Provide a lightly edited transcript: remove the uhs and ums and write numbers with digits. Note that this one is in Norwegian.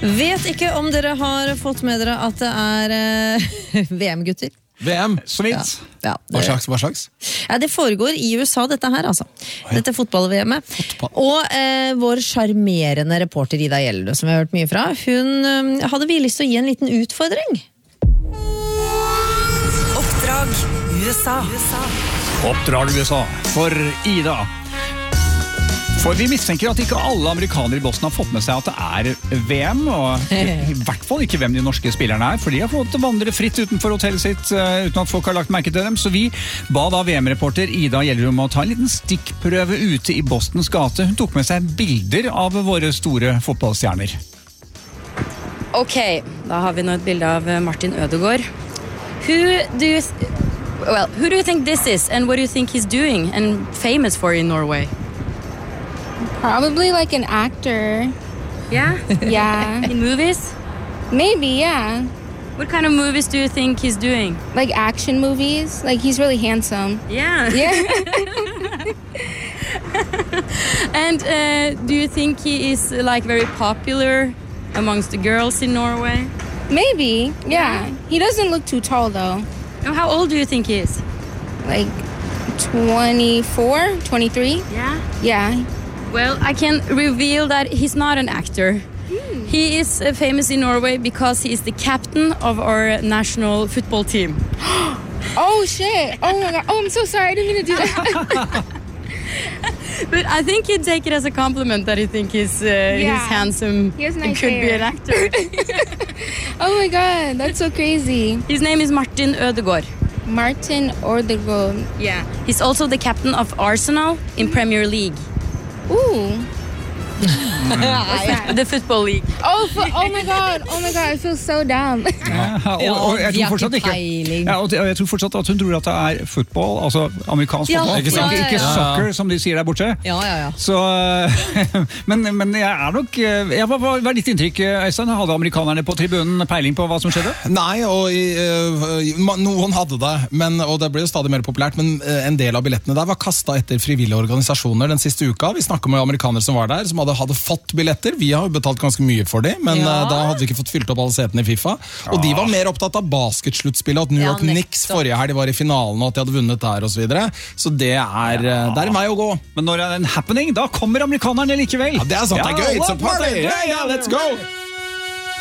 Vet ikke om dere har fått med dere at det VM-gutter. VM, så vidt. Ja, hva slags? Ja, det foregår i USA, dette her, altså. Dette fotball-VM-et. Og vår charmerende reporter Ida Gjellerud, som vi har hørt mye fra, hun hadde vi lyst til å gi en liten utfordring. Oppdrag USA. Oppdrag USA for Ida. For vi mistenker at ikke alle amerikanere i Boston har fått med seg at det VM, og i hvert fall ikke hvem de norske spillerne for de har fått vandre fritt utenfor hotellet sitt, uten at folk har lagt merke til dem. Så vi ba da VM-reporter Ida Gjellerud om å ta en liten stikkprøve ute i Bostons gate. Hun tok med seg bilder av våre store fotballstjerner. Ok, da har vi nå et bilde av Martin Ødegaard. Who do you think this is, and what do you think he's doing and famous for in Norway? Probably like an actor. Yeah? Yeah. In movies? Maybe, yeah. What kind of movies do you think he's doing? Like action movies. Like he's really handsome. Yeah. Yeah. And do you think he is like very popular amongst the girls in Norway? Maybe, yeah. He doesn't look too tall though. Oh, how old do you think he is? Like 24, 23? Yeah. Yeah. Well, I can reveal that he's not an actor. He is famous in Norway because he is the captain of our national football team. Oh shit. Oh my god. Oh, I'm so sorry. I didn't mean to do that. But I think you'd take it as a compliment that you think he's handsome. He has and nice could hair. be an actor. Oh my god, that's so crazy. His name is Martin Ødegaard. Martin Ødegaard. Yeah. He's also the captain of Arsenal in Premier League. Ooh. The football league. Oh my god. Oh my god, I feel so dumb. Og jeg tror fortsatt ikke. Ja, og jeg tror fortsatt at hun tror at det football, altså amerikansk fotball, ikke soccer som de sier der borte. Ja. Så, men jeg nok, hva var ditt inntrykk, Øystein? Hadde amerikanerne på tribunen peiling på hva som skjedde? Nei, og noen hadde det, og det ble jo stadig mer populært, men en del av billettene der var kastet etter frivillige organisasjoner den siste uka. Vi snakket med amerikanere som var der, som hadde fått billetter. Vi har jo betalt ganske mye for dem, men da hadde vi ikke fått fylt opp alle setene i FIFA. Og de var mer opptatt av basketsluttspillet, at New York Knicks forrige helg var i finalen, og at de hadde vunnet der, og så videre. Så det er en vei å gå. Men når det en happening, da kommer amerikanerne likevel. Ja, det sant, det gøy. It's a party! Yeah, let's go!